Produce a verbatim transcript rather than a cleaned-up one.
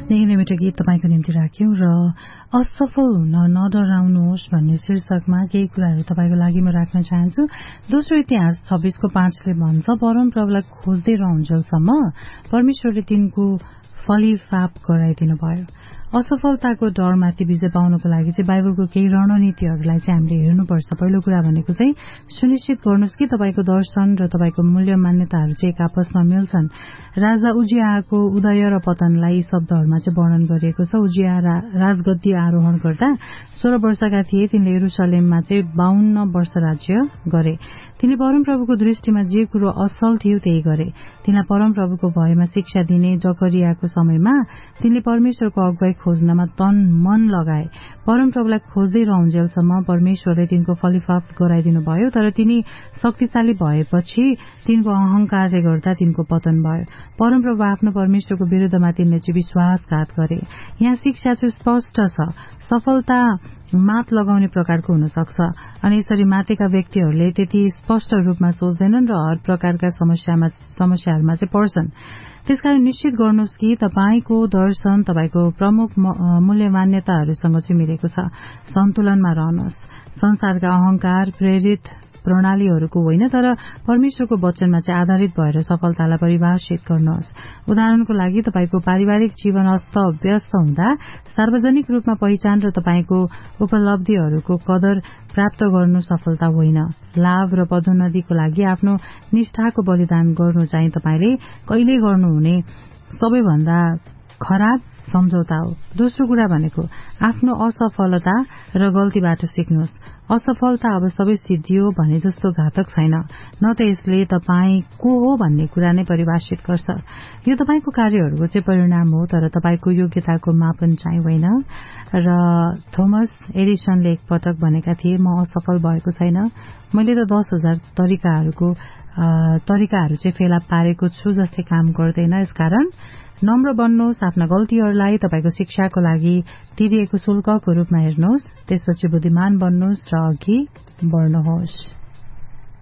स्नेहले मिठो गीत तपाईको निम्ति राख्यौं र असफल हुन नडराउनुहोस् भन्ने शीर्षकमा केही कुराहरू तपाईको लागि म राख्न चाहन्छु। दोस्रो इतिहास छब्बीसको पाँचले भन्छ, परमप्रभुलाई खोज्दै रहन्जेलसम्म परमेश्वरले तिनको फलिफाप गराइदिनु भयो। असफलताको डरमाथि विजय पाउनको लागि चाहिँ बाइबलको केही रणनीतिहरूलाई चाहिँ हामीले हेर्नुपर्छ। पहिलो कुरा भनेको चाहिँ सुनिश्चित गर्नुहोस् कि तपाईको दर्शन र तपाईको मूल्य मान्यताहरू चाहिँ एक आपसमा मिल्छन्। राजा उजियाको उदय र पतनलाई यी शब्दहरूमा चाहिँ वर्णन गरिएको छ। उजिया राजगद्दी आरोहण गर्दा सोह्र वर्षका थिए। तिनले यरुशलेममा चाहिँ बाहन्न वर्ष राज्य गरे। तिनले परमप्रभुको दृष्टिमा जे कुरो असल थियो त्यही गरे। तिनलाई परमप्रभुको भयमा शिक्षा दिने जकरियाको समयमा तिनले परमेश्वरको अगुवाई खोज्नमा तन मन लगाए। परमप्रभुलाई खोज्दै रहन्जेलसम्म परमेश्वरले तिनको फलिफाप गराइदिनु भयो। तर तिनी शक्तिशाली भएपछि तिनको अहंकारले गर्दा तिनको पतन भयो। परमप्रभु आफ्नो परमेश्वरको विरुद्धमा तिनले चाहिँ विश्वासघात गरे। यहाँ शिक्षा चाहिँ स्पष्ट छ। सफलता मात लगाउने प्रकारको हुन सक्छ अनि यसरी मातेका व्यक्तिहरूले त्यति स्पष्ट रूपमा सोच्दैनन् र हर प्रकारका समस्यामा समस्याहरूमा चाहिँ पर्छन्। त्यसकारण निश्चित गर्नुहोस् कि तपाईको दर्शन तपाईको प्रमुख मूल्य मान्यताहरूसँग चाहिँ मिलेको छ। सन्तुलनमा रहनुहोस्। संसारका अहंकार प्रेरित प्रणालीहरूको होइन तर परमेश्वरको वचनमा चाहिँ आधारित भएर सफलतालाई परिभाषित गर्नुहोस्। उदाहरणको लागि तपाईको पारिवारिक जीवन अस्त व्यस्त हुँदा सार्वजनिक रूपमा पहिचान र तपाईको उपलब्धिहरूको कदर प्राप्त गर्नु सफलता होइन। लाभ र पदोन्नतिको लागि आफ्नो निष्ठाको बलिदान गर्नु चाहिँ तपाईले कहिले गर्नुहुने सबैभन्दा खराब सम्झौता हो। दोस्रो कुरा भनेको आफ्नो असफलता र गल्तीबाट सिक्नुहोस्। असफलता अब सबै सिद्धियो भने जस्तो घातक छैन। न त यसले तपाई को हो भन्ने कुरा नै परिभाषित गर्छ। यो तपाईको कार्यहरूको चाहिँ परिणाम हो तर तपाईको योग्यताको मापन चाहिँ होइन। र थोमस एडिसनले एक पटक भनेका थिए, म असफल भएको छैन, मैले त दस हजार तरिकाहरूको तरिकाहरू चाहिँ फेला पारेको छु जसले काम गर्दैन। यसकारण नम्र बन्नुहोस्। आफ्ना गल्तीहरूलाई तपाईको शिक्षाको लागि तिरिएको शुल्कको रूपमा हेर्नुहोस्। त्यसपछि बुद्धिमान बन्नुहोस् र अघि बढ्नुहोस्।